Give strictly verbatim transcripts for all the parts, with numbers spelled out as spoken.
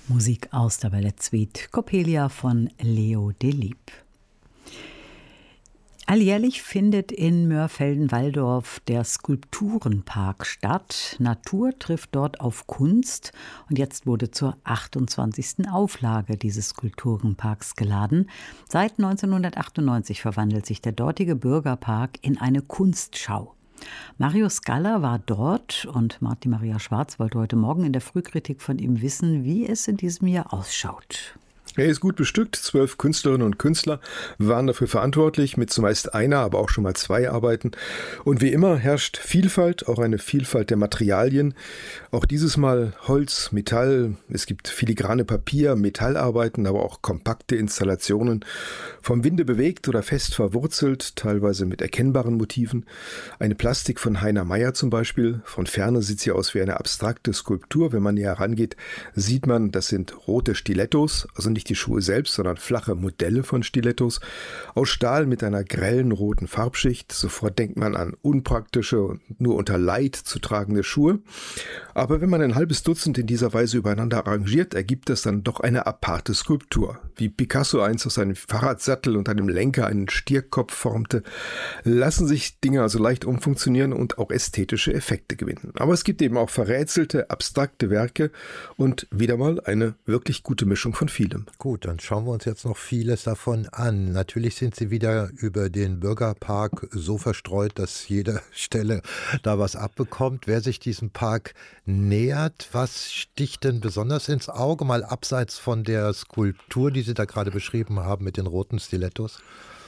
Musik aus der Ballettsuite Coppelia von Leo Delibes. Alljährlich findet in Mörfelden-Walldorf der Skulpturenpark statt. Natur trifft dort auf Kunst. Und jetzt wurde zur achtundzwanzigsten Auflage dieses Skulpturenparks geladen. Seit neunzehnhundertachtundneunzig verwandelt sich der dortige Bürgerpark in eine Kunstschau. Mario Scala war dort und Martin Maria Schwarz wollte heute Morgen in der Frühkritik von ihm wissen, wie es in diesem Jahr ausschaut. Er ist gut bestückt. Zwölf Künstlerinnen und Künstler waren dafür verantwortlich, mit zumeist einer, aber auch schon mal zwei Arbeiten. Und wie immer herrscht Vielfalt, auch eine Vielfalt der Materialien. Auch dieses Mal Holz, Metall, es gibt filigrane Papier, Metallarbeiten, aber auch kompakte Installationen. Vom Winde bewegt oder fest verwurzelt, teilweise mit erkennbaren Motiven. Eine Plastik von Heiner Meyer zum Beispiel. Von Ferne sieht sie aus wie eine abstrakte Skulptur. Wenn man näher rangeht, sieht man, das sind rote Stilettos, also nicht die Schuhe selbst, sondern flache Modelle von Stilettos, aus Stahl mit einer grellen roten Farbschicht. Sofort denkt man an unpraktische und nur unter Leid zu tragende Schuhe. Aber wenn man ein halbes Dutzend in dieser Weise übereinander arrangiert, ergibt das dann doch eine aparte Skulptur. Wie Picasso einst aus einem Fahrradsattel und einem Lenker einen Stierkopf formte, lassen sich Dinge also leicht umfunktionieren und auch ästhetische Effekte gewinnen. Aber es gibt eben auch verrätselte, abstrakte Werke und wieder mal eine wirklich gute Mischung von vielem. Gut, dann schauen wir uns jetzt noch vieles davon an. Natürlich sind Sie wieder über den Bürgerpark so verstreut, dass jede Stelle da was abbekommt. Wer sich diesem Park nähert, was sticht denn besonders ins Auge, mal abseits von der Skulptur, die Sie da gerade beschrieben haben mit den roten Stilettos?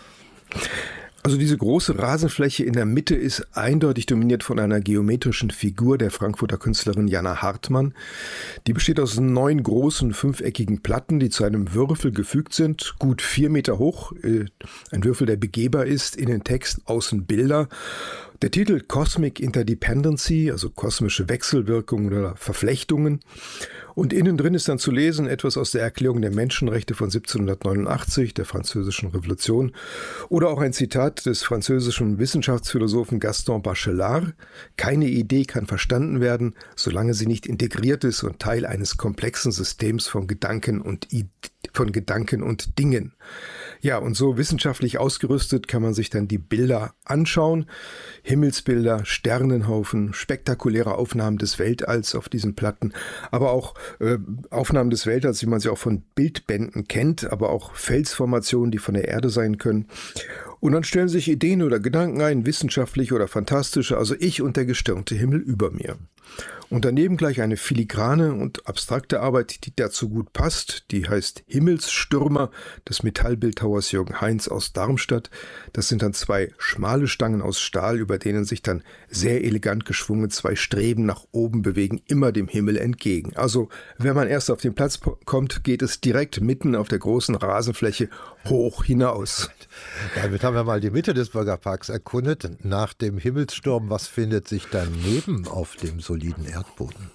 Also diese große Rasenfläche in der Mitte ist eindeutig dominiert von einer geometrischen Figur der Frankfurter Künstlerin Jana Hartmann. Die besteht aus neun großen fünfeckigen Platten, die zu einem Würfel gefügt sind, gut vier Meter hoch. Ein Würfel, der begehbar ist, innen Text, außen Bilder. Der Titel Cosmic Interdependency, also kosmische Wechselwirkungen oder Verflechtungen. Und innen drin ist dann zu lesen etwas aus der Erklärung der Menschenrechte von siebzehnhundertneunundachtzig, der Französischen Revolution. Oder auch ein Zitat des französischen Wissenschaftsphilosophen Gaston Bachelard. Keine Idee kann verstanden werden, solange sie nicht integriert ist und Teil eines komplexen Systems von Gedanken und I- von Gedanken und Dingen. Ja, und so wissenschaftlich ausgerüstet kann man sich dann die Bilder anschauen. Himmelsbilder, Sternenhaufen, spektakuläre Aufnahmen des Weltalls auf diesen Platten, aber auch äh, Aufnahmen des Weltalls, wie man sie auch von Bildbänden kennt, aber auch Felsformationen, die von der Erde sein können. Und dann stellen sich Ideen oder Gedanken ein, wissenschaftliche oder fantastische, also ich und der gestirnte Himmel über mir. Und daneben gleich eine filigrane und abstrakte Arbeit, die dazu gut passt, die heißt Himmelsstürmer des Metallbildhauers Jürgen Heinz aus Darmstadt. Das sind dann zwei schmale Stangen aus Stahl, über denen sich dann sehr elegant geschwungen zwei Streben nach oben bewegen, immer dem Himmel entgegen. Also wenn man erst auf den Platz kommt, geht es direkt mitten auf der großen Rasenfläche hoch hinaus. Damit haben wir mal die Mitte des Bürgerparks erkundet. Nach dem Himmelssturm, was findet sich daneben auf dem soliden Erdboden?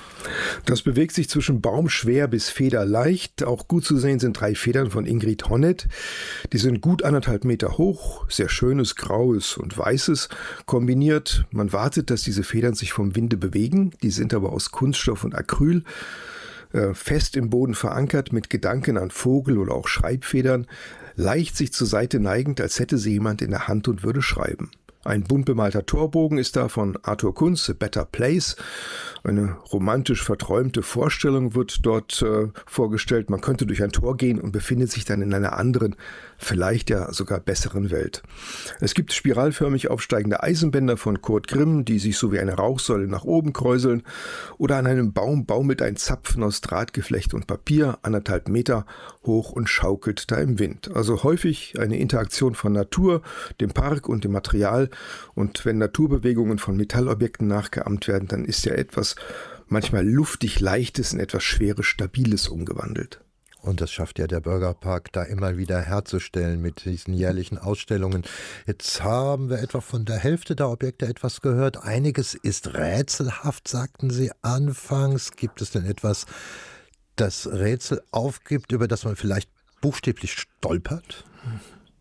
Das bewegt sich zwischen baumschwer bis federleicht. Auch gut zu sehen sind drei Federn von Ingrid Honnet. Die sind gut anderthalb Meter hoch, sehr schönes Graues und Weißes kombiniert. Man wartet, dass diese Federn sich vom Winde bewegen. Die sind aber aus Kunststoff und Acryl, äh, fest im Boden verankert mit Gedanken an Vogel oder auch Schreibfedern, leicht sich zur Seite neigend, als hätte sie jemand in der Hand und würde schreiben. Ein bunt bemalter Torbogen ist da von Arthur Kunz, A Better Place. Eine romantisch verträumte Vorstellung wird dort äh, vorgestellt. Man könnte durch ein Tor gehen und befindet sich dann in einer anderen, vielleicht ja sogar besseren Welt. Es gibt spiralförmig aufsteigende Eisenbänder von Kurt Grimm, die sich so wie eine Rauchsäule nach oben kräuseln. Oder an einem Baum baumelt ein Zapfen aus Drahtgeflecht und Papier, anderthalb Meter hoch und schaukelt da im Wind. Also häufig eine Interaktion von Natur, dem Park und dem Material. Und wenn Naturbewegungen von Metallobjekten nachgeahmt werden, dann ist ja etwas manchmal luftig Leichtes in etwas Schweres, Stabiles umgewandelt. Und das schafft ja der Bürgerpark da immer wieder herzustellen mit diesen jährlichen Ausstellungen. Jetzt haben wir etwa von der Hälfte der Objekte etwas gehört. Einiges ist rätselhaft, sagten Sie anfangs. Gibt es denn etwas, das Rätsel aufgibt, über das man vielleicht buchstäblich stolpert?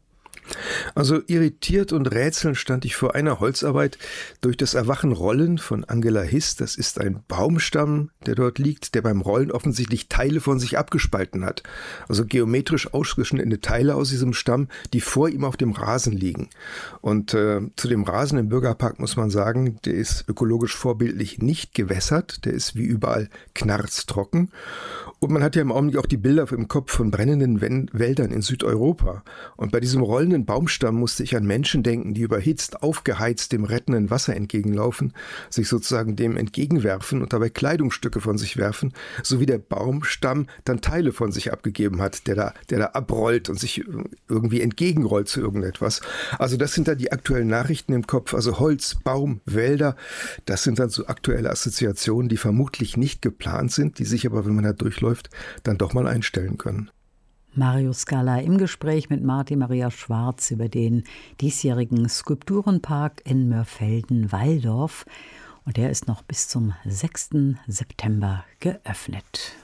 Also irritiert und rätselnd stand ich vor einer Holzarbeit durch das Erwachen Rollen von Angela Hiss. Das ist ein Baumstamm, der dort liegt, der beim Rollen offensichtlich Teile von sich abgespalten hat. Also geometrisch ausgeschnittene Teile aus diesem Stamm, die vor ihm auf dem Rasen liegen. Und äh, zu dem Rasen im Bürgerpark muss man sagen, der ist ökologisch vorbildlich nicht gewässert. Der ist wie überall knarztrocken. Und man hat ja im Augenblick auch die Bilder im Kopf von brennenden Wäldern in Südeuropa. Und bei diesem rollenden Baumstamm musste ich an Menschen denken, die überhitzt, aufgeheizt dem rettenden Wasser entgegenlaufen, sich sozusagen dem entgegenwerfen und dabei Kleidungsstücke von sich werfen, so wie der Baumstamm dann Teile von sich abgegeben hat, der da, der da abrollt und sich irgendwie entgegenrollt zu irgendetwas. Also das sind dann die aktuellen Nachrichten im Kopf, also Holz, Baum, Wälder, das sind dann so aktuelle Assoziationen, die vermutlich nicht geplant sind, die sich aber, wenn man da durchläuft, dann doch mal einstellen können. Mario Scala im Gespräch mit Marti Maria Schwarz über den diesjährigen Skulpturenpark in Mörfelden-Walldorf. Und der ist noch bis zum sechsten September geöffnet.